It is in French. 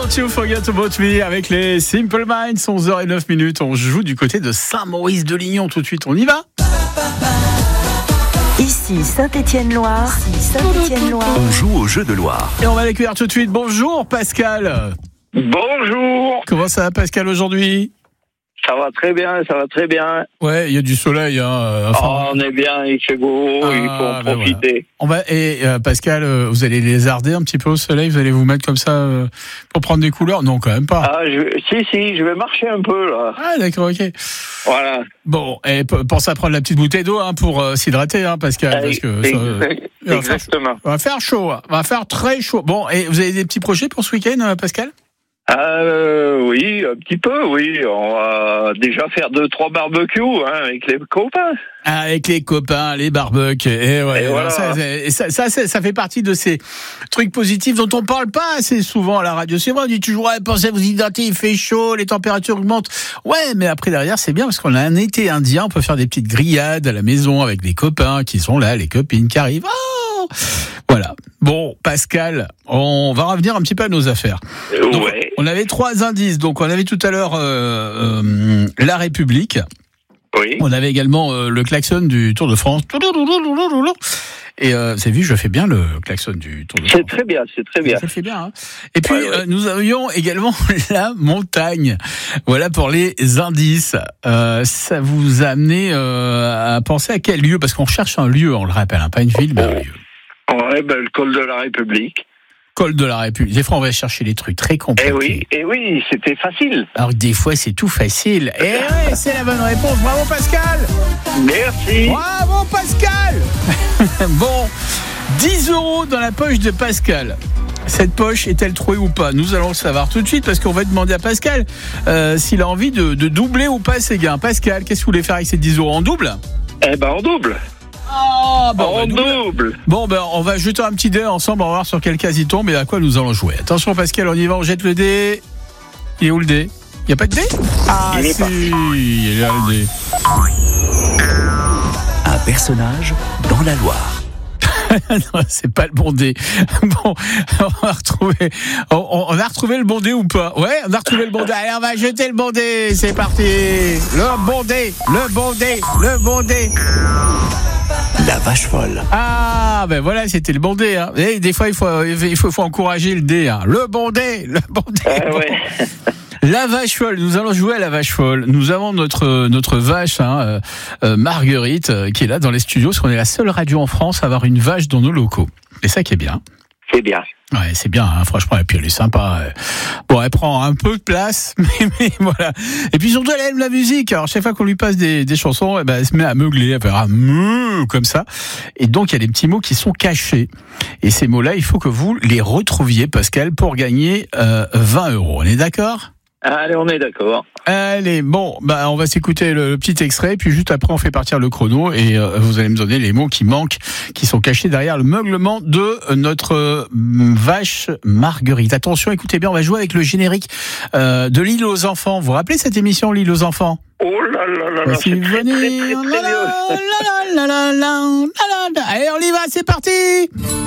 Don't You Forget About Me avec les Simple Minds, 11h09. On joue du côté de Saint-Maurice-de-Lignon tout de suite. On y va? Ici Saint-Étienne-Loire. On joue au jeu de Loire. Et on va l'accueillir tout de suite. Bonjour Pascal. Bonjour. Comment ça va Pascal aujourd'hui? Ça va très bien. Ouais, il y a du soleil. On est bien, il fait beau, il faut en profiter. Voilà. Pascal, vous allez lézarder un petit peu au soleil, vous allez vous mettre comme ça pour prendre des couleurs? Non, quand même pas. Si, je vais marcher un peu là. Ah d'accord, ok. Voilà. Bon, et pense à prendre la petite bouteille d'eau pour s'hydrater, Pascal, parce que exactement. Va faire chaud, va faire très chaud. Bon, et vous avez des petits projets pour ce week-end, Pascal? Oui, un petit peu, oui. On va déjà faire 2-3 barbecues avec les copains. Avec les copains, les barbecues. Et ouais, et voilà. Ça fait partie de ces trucs positifs dont on parle pas assez souvent à la radio. C'est vrai, on dit toujours, pensez à vous hydrater, il fait chaud, les températures augmentent. Ouais, mais après derrière, c'est bien parce qu'on a un été indien, on peut faire des petites grillades à la maison avec les copains qui sont là, les copines qui arrivent. Oh, voilà. Bon, Pascal, on va revenir un petit peu à nos affaires. Donc, ouais. On avait 3 indices. Donc, on avait tout à l'heure La République. Oui. On avait également le klaxon du Tour de France. Et vous avez vu, je fais bien le klaxon du Tour de France. C'est très bien. Ça fait bien. Et puis, nous avions également la montagne. Voilà pour les indices. Ça vous a amené à penser à quel lieu? Parce qu'on cherche un lieu, on le rappelle, pas une ville, mais un lieu. Ouais, le col de la République. Col de la République. Des fois, on va chercher les trucs très compliqués. Eh oui, c'était facile. Alors des fois, c'est tout facile. Et ouais, c'est la bonne réponse. Bravo, Pascal. Merci. Bravo, Pascal. Bon, 10 € dans la poche de Pascal. Cette poche est-elle trouée ou pas? Nous allons le savoir tout de suite parce qu'on va demander à Pascal s'il a envie de doubler ou pas ses gains. Pascal, qu'est-ce que vous voulez faire avec ces 10 € en double? En double. Ah, en double. Bon, on va jeter un petit dé ensemble, on va voir sur quelle case il tombe et à quoi nous allons jouer. Attention Pascal, on y va, on jette le dé. Il est où le dé? Il n'y a pas de dé? Ah il si, il est là le dé. Un personnage dans la Loire. Non, c'est pas le bon dé. Bon, on va retrouver. On a retrouvé le bon dé ou pas? Ouais, on a retrouvé le bon dé. Allez, on va jeter le bon dé. C'est parti. Le bon dé. La vache folle. Ah, voilà, c'était le bon dé. Et des fois, il faut encourager le dé. Le bon dé. Ouais. La vache folle, nous allons jouer à la vache folle. Nous avons notre vache, Marguerite, qui est là dans les studios, parce qu'on est la seule radio en France à avoir une vache dans nos locaux. Et ça qui est bien. C'est bien. Ouais, c'est bien, franchement, et puis elle est sympa. Bon, elle prend un peu de place, mais voilà. Et puis surtout, elle aime la musique. Alors, chaque fois qu'on lui passe des chansons, elle se met à meugler, à faire un meuh, comme ça. Et donc, il y a des petits mots qui sont cachés. Et ces mots-là, il faut que vous les retrouviez, Pascal, pour gagner 20 €. On est d'accord ? Allez, on est d'accord. Allez, bon, on va s'écouter le petit extrait, puis juste après on fait partir le chrono et vous allez me donner les mots qui manquent, qui sont cachés derrière le meuglement de notre vache Marguerite. Attention, écoutez bien, on va jouer avec le générique de L'île aux enfants. Vous vous rappelez cette émission, L'île aux enfants? Oh là là, c'est très vieux. Allez, on y va, c'est parti.